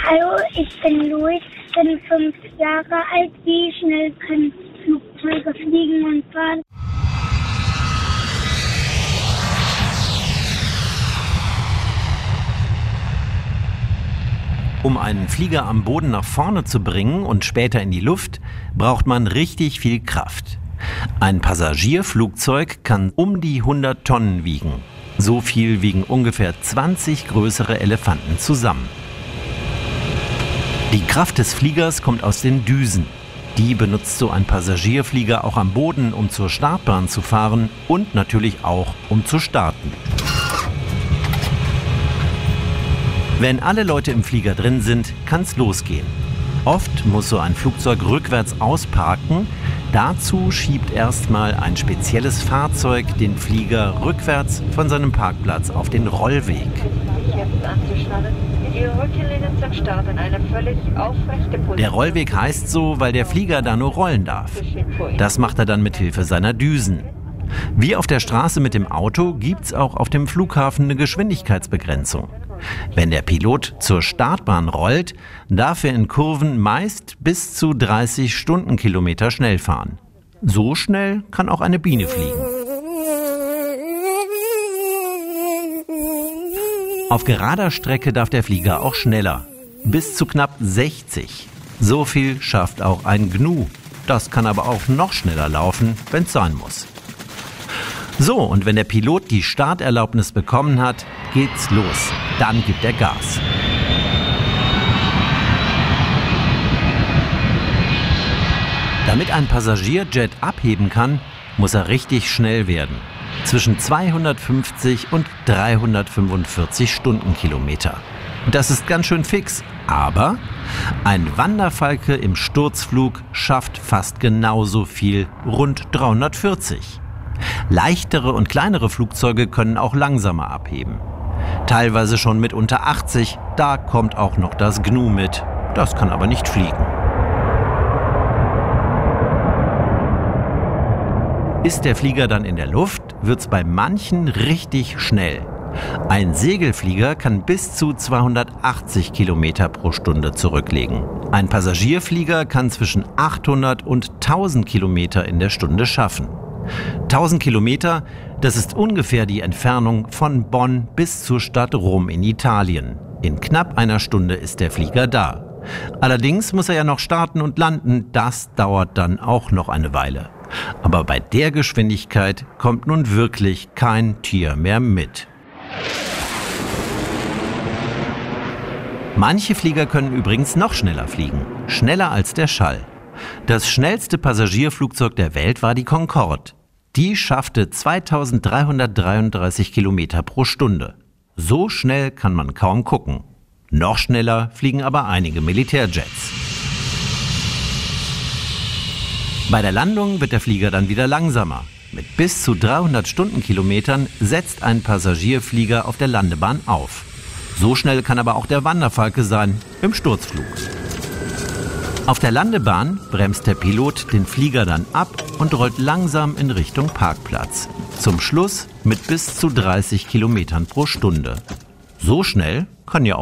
Hallo, ich bin Luis, bin 5 Jahre alt. Wie schnell können Flugzeuge fliegen und fahren? Um einen Flieger am Boden nach vorne zu bringen und später in die Luft, braucht man richtig viel Kraft. Ein Passagierflugzeug kann um die 100 Tonnen wiegen. So viel wiegen ungefähr 20 größere Elefanten zusammen. Die Kraft des Fliegers kommt aus den Düsen. Die benutzt so ein Passagierflieger auch am Boden, um zur Startbahn zu fahren und natürlich auch, um zu starten. Wenn alle Leute im Flieger drin sind, kann's losgehen. Oft muss so ein Flugzeug rückwärts ausparken. Dazu schiebt erstmal ein spezielles Fahrzeug den Flieger rückwärts von seinem Parkplatz auf den Rollweg. Der Rollweg heißt so, weil der Flieger da nur rollen darf. Das macht er dann mit Hilfe seiner Düsen. Wie auf der Straße mit dem Auto gibt's auch auf dem Flughafen eine Geschwindigkeitsbegrenzung. Wenn der Pilot zur Startbahn rollt, darf er in Kurven meist bis zu 30 Stundenkilometer schnell fahren. So schnell kann auch eine Biene fliegen. Auf gerader Strecke darf der Flieger auch schneller, bis zu knapp 60. So viel schafft auch ein Gnu. Das kann aber auch noch schneller laufen, wenn's sein muss. So, und wenn der Pilot die Starterlaubnis bekommen hat, geht's los. Dann gibt er Gas. Damit ein Passagierjet abheben kann, muss er richtig schnell werden. Zwischen 250 und 345 Stundenkilometer. Das ist ganz schön fix, aber ein Wanderfalke im Sturzflug schafft fast genauso viel, rund 340. Leichtere und kleinere Flugzeuge können auch langsamer abheben. Teilweise schon mit unter 80, da kommt auch noch das Gnu mit. Das kann aber nicht fliegen. Ist der Flieger dann in der Luft, wird's bei manchen richtig schnell. Ein Segelflieger kann bis zu 280 Kilometer pro Stunde zurücklegen. Ein Passagierflieger kann zwischen 800 und 1000 Kilometer in der Stunde schaffen. 1000 Kilometer, das ist ungefähr die Entfernung von Bonn bis zur Stadt Rom in Italien. In knapp einer Stunde ist der Flieger da. Allerdings muss er ja noch starten und landen, das dauert dann auch noch eine Weile. Aber bei der Geschwindigkeit kommt nun wirklich kein Tier mehr mit. Manche Flieger können übrigens noch schneller fliegen, schneller als der Schall. Das schnellste Passagierflugzeug der Welt war die Concorde. Die schaffte 2333 Kilometer pro Stunde. So schnell kann man kaum gucken. Noch schneller fliegen aber einige Militärjets. Bei der Landung wird der Flieger dann wieder langsamer. Mit bis zu 300 Stundenkilometern setzt ein Passagierflieger auf der Landebahn auf. So schnell kann aber auch der Wanderfalke sein, im Sturzflug. Auf der Landebahn bremst der Pilot den Flieger dann ab und rollt langsam in Richtung Parkplatz. Zum Schluss mit bis zu 30 Kilometern pro Stunde. So schnell kann ja